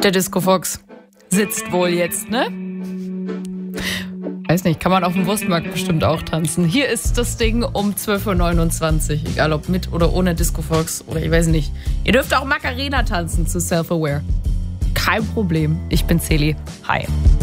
Der Disco Fox sitzt wohl jetzt, ne? Weiß nicht, kann man auf dem Wurstmarkt bestimmt auch tanzen. Hier ist das Ding um 12.29 Uhr. Egal ob mit oder ohne Disco Fox oder ich weiß nicht. Ihr dürft auch Macarena tanzen zu Self-Aware. Kein Problem. Ich bin Celi. Hi.